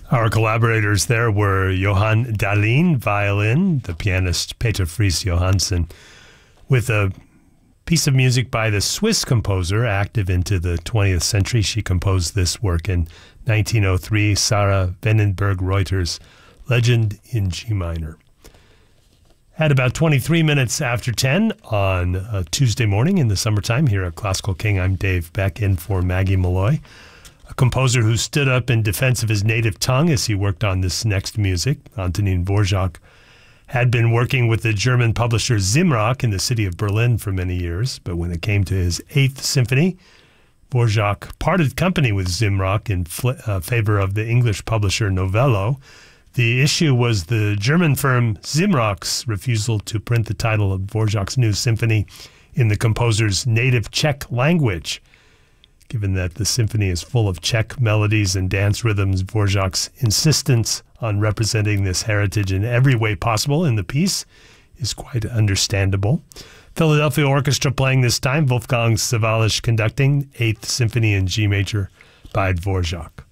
Our collaborators there were Johan Dahlin, violin, the pianist Peter Friis Johansen, with a piece of music by the Swiss composer active into the 20th century. She composed this work in 1903, Sarah Venenberg-Reuter's Legend in G minor. At about 23 minutes after 10 on a Tuesday morning in the summertime here at Classical King, I'm Dave Beck in for Maggie Malloy, a composer who stood up in defense of his native tongue as he worked on this next music. Antonin Dvorak had been working with the German publisher Simrock in the city of Berlin for many years, but when it came to his 8th symphony, Dvorak parted company with Simrock in favor of the English publisher Novello. The issue was the German firm Simrock's refusal to print the title of Dvorak's new symphony in the composer's native Czech language. Given that the symphony is full of Czech melodies and dance rhythms, Dvorak's insistence on representing this heritage in every way possible in the piece is quite understandable. Philadelphia Orchestra playing this time, Wolfgang Sawallisch conducting, 8th Symphony in G major by Dvorak.